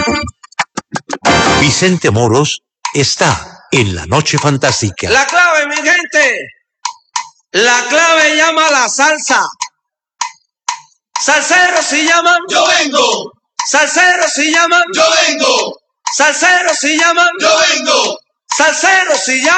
Vicente Moros está en La Noche Fantástica. La clave, mi gente. La clave llama a la salsa. Salseros si llaman, yo vengo. Salseros si llaman, yo vengo. Salseros si llaman, yo vengo. Salseros si llaman.